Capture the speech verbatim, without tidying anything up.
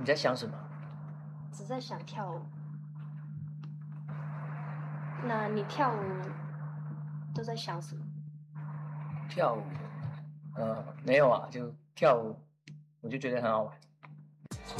你在想什么？ 只在想跳舞。那你跳舞都在想什么？ 跳舞？呃，没有啊，就跳舞，我就觉得很好玩。